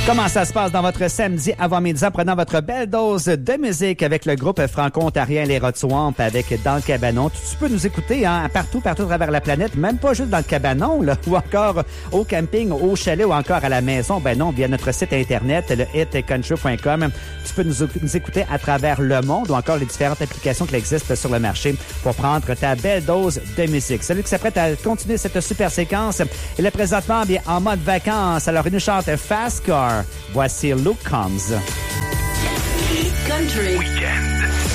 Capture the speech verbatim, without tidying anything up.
Comment ça se passe dans votre samedi avant-midi en prenant votre belle dose de musique avec le groupe franco-ontarien Les Rod Swamp avec Dans le Cabanon. Tu peux nous écouter hein, partout, partout à travers la planète, même pas juste dans le cabanon, là, ou encore au camping, au chalet ou encore à la maison. Ben non, via notre site internet, le hit country point com. Tu peux nous, nous écouter à travers le monde ou encore les différentes applications qui existent sur le marché pour prendre ta belle dose de musique. Celui qui s'apprête à continuer cette super séquence, il est présentement bien en mode vacances. Alors, il nous chante Fast Car. Voici Luke Combs. Country.